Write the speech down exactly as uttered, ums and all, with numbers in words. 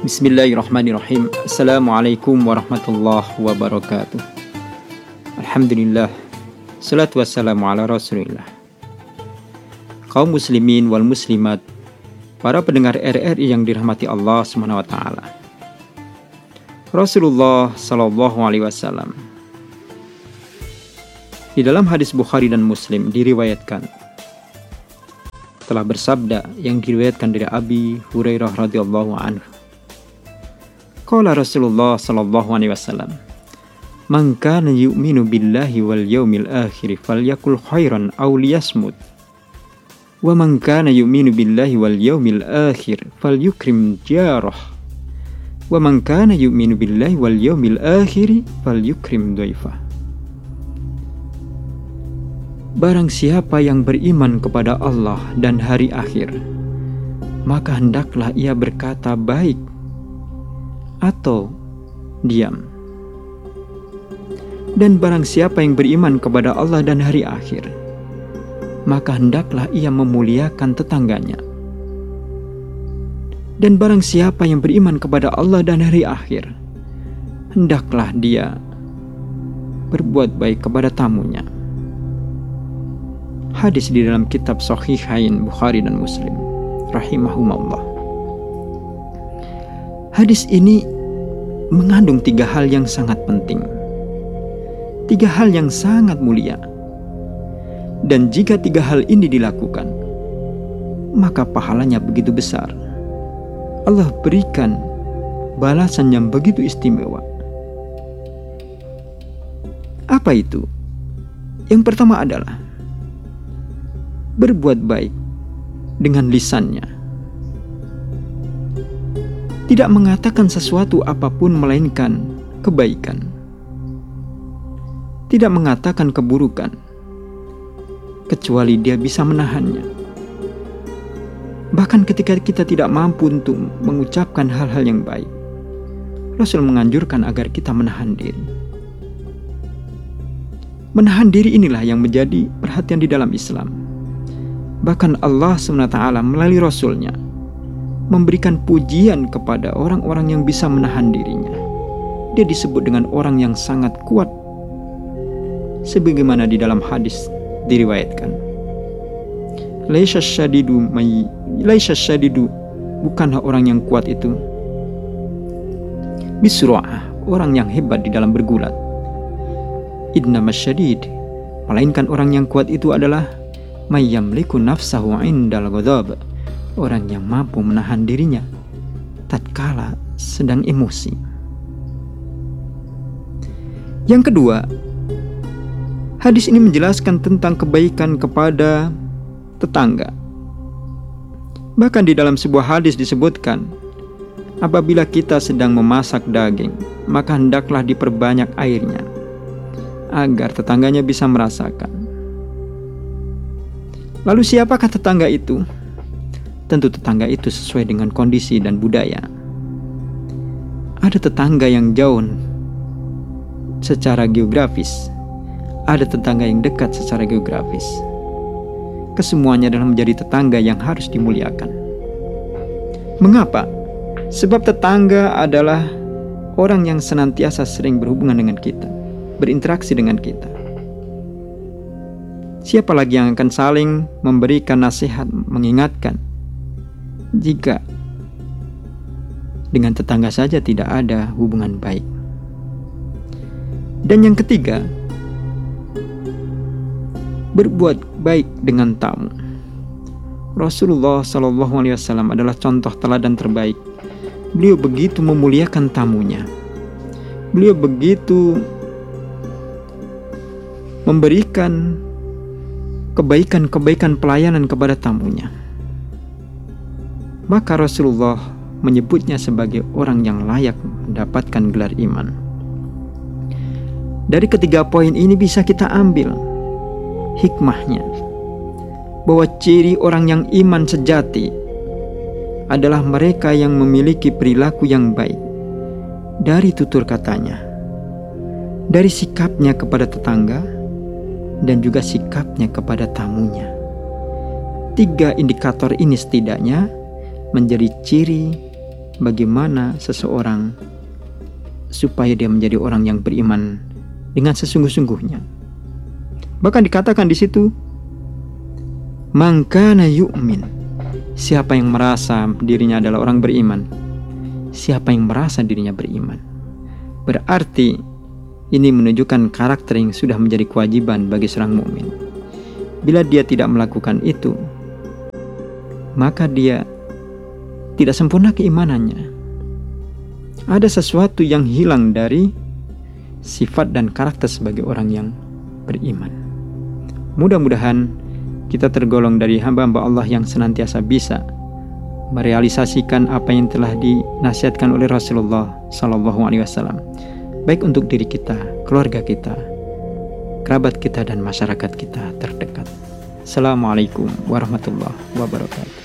Bismillahirrahmanirrahim. Assalamualaikum warahmatullahi wabarakatuh. Alhamdulillah, salatu wassalamu ala rasulillah. Kaum muslimin wal muslimat, para pendengar R R I yang dirahmati Allah subhanahu wa ta'ala. Rasulullah sallallahu alaihi wasallam di dalam hadis Bukhari dan Muslim diriwayatkan telah bersabda, yang diriwayatkan dari Abi Hurairah radhiyallahu anhu. Qala Rasulullah sallallahu alaihi wasallam, "Man kana yu'minu billahi wal yaumil akhir falyakul khairan aw liyasmut. Wa man kana yu'minu billahi wal yaumil akhir falyukrim jarah. Wa man kana yu'minu billahi wal yaumil akhir falyukrim dhaifah." Barang siapa yang beriman kepada Allah dan hari akhir, maka hendaklah ia berkata baik atau diam. Dan barang siapa yang beriman kepada Allah dan hari akhir, maka hendaklah ia memuliakan tetangganya. Dan barang siapa yang beriman kepada Allah dan hari akhir, hendaklah dia berbuat baik kepada tamunya. Hadis di dalam kitab Sahihain Bukhari dan Muslim rahimahumullah. Hadis ini mengandung tiga hal yang sangat penting, tiga hal yang sangat mulia. Dan jika tiga hal ini dilakukan, maka pahalanya begitu besar. Allah berikan balasan yang begitu istimewa. Apa itu? Yang pertama adalah berbuat baik dengan lisannya. Tidak mengatakan sesuatu apapun melainkan kebaikan. Tidak mengatakan keburukan, kecuali dia bisa menahannya. Bahkan ketika kita tidak mampu untuk mengucapkan hal-hal yang baik, Rasul menganjurkan agar kita menahan diri. Menahan diri inilah yang menjadi perhatian di dalam Islam. Bahkan Allah subhanahu wa taala melalui Rasulnya memberikan pujian kepada orang-orang yang bisa menahan dirinya. Dia disebut dengan orang yang sangat kuat, sebagaimana di dalam hadis diriwayatkan, laisa syadidu may laisa syadidu, bukanlah orang yang kuat itu bisra'ah, orang yang hebat di dalam bergulat. Innamas syadid, melainkan orang yang kuat itu adalah may yamliku nafsahu indal ghadab, orang yang mampu menahan dirinya tatkala sedang emosi. Yang kedua, hadis ini menjelaskan tentang kebaikan kepada tetangga. Bahkan di dalam sebuah hadis disebutkan, apabila kita sedang memasak daging, maka hendaklah diperbanyak airnya agar tetangganya bisa merasakan. Lalu siapakah tetangga itu? Tentu tetangga itu sesuai dengan kondisi dan budaya. Ada tetangga yang jauh secara geografis, ada tetangga yang dekat secara geografis. Kesemuanya adalah menjadi tetangga yang harus dimuliakan. Mengapa? Sebab tetangga adalah orang yang senantiasa sering berhubungan dengan kita, berinteraksi dengan kita. Siapa lagi yang akan saling memberikan nasihat, mengingatkan, jika dengan tetangga saja tidak ada hubungan baik? Dan yang ketiga, berbuat baik dengan tamu. Rasulullah shallallahu alaihi wasallam adalah contoh teladan terbaik. Beliau begitu memuliakan tamunya. Beliau begitu memberikan kebaikan-kebaikan pelayanan kepada tamunya. Maka Rasulullah menyebutnya sebagai orang yang layak mendapatkan gelar iman. Dari ketiga poin ini bisa kita ambil hikmahnya, bahwa ciri orang yang iman sejati adalah mereka yang memiliki perilaku yang baik, dari tutur katanya, dari sikapnya kepada tetangga, dan juga sikapnya kepada tamunya. Tiga indikator ini setidaknya menjadi ciri bagaimana seseorang supaya dia menjadi orang yang beriman dengan sesungguh-sungguhnya. Bahkan dikatakan di situ, man kana yu'min, siapa yang merasa dirinya adalah orang beriman, siapa yang merasa dirinya beriman. Berarti ini menunjukkan karakter yang sudah menjadi kewajiban bagi seorang mukmin. Bila dia tidak melakukan itu, maka dia tidak sempurna keimanannya. Ada sesuatu yang hilang dari sifat dan karakter sebagai orang yang beriman. Mudah-mudahan kita tergolong dari hamba-hamba Allah yang senantiasa bisa merealisasikan apa yang telah dinasihatkan oleh Rasulullah Sallallahu Alaihi Wasallam, baik untuk diri kita, keluarga kita, kerabat kita, dan masyarakat kita terdekat. Assalamualaikum warahmatullahi wabarakatuh.